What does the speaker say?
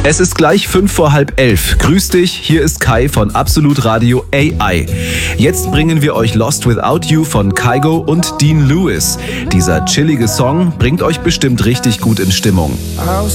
Es ist gleich 11:05. Grüß dich, hier ist Kai von Absolut Radio AI. Jetzt bringen wir euch Lost Without You von Kygo und Dean Lewis. Dieser chillige Song bringt euch bestimmt richtig gut in Stimmung. I was